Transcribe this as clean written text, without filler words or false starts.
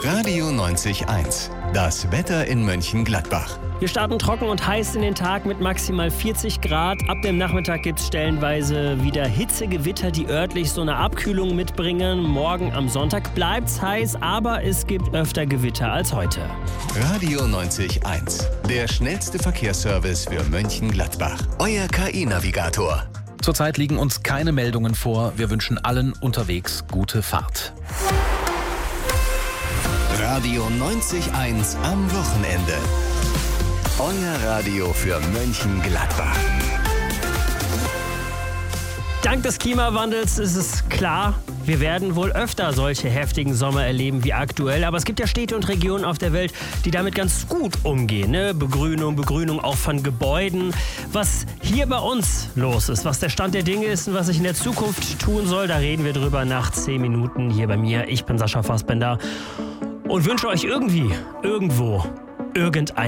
Radio 90.1. Das Wetter in Mönchengladbach. Wir starten trocken und heiß in den Tag mit maximal 40 Grad. Ab dem Nachmittag gibt es stellenweise wieder Hitzegewitter, die örtlich so eine Abkühlung mitbringen. Morgen am Sonntag bleibt's heiß, aber es gibt öfter Gewitter als heute. Radio 90.1. Der schnellste Verkehrsservice für Mönchengladbach. Euer KI-Navigator. Zurzeit liegen uns keine Meldungen vor. Wir wünschen allen unterwegs gute Fahrt. Radio 90.1 am Wochenende. Euer Radio für Mönchengladbach. Dank des Klimawandels ist es klar, wir werden wohl öfter solche heftigen Sommer erleben wie aktuell. Aber es gibt ja Städte und Regionen auf der Welt, die damit ganz gut umgehen. Ne? Begrünung auch von Gebäuden. Was hier bei uns los ist, was der Stand der Dinge ist und was sich in der Zukunft tun soll, da reden wir drüber nach 10 Minuten hier bei mir. Ich bin Sascha Fassbender und wünsche euch irgendwo, irgendein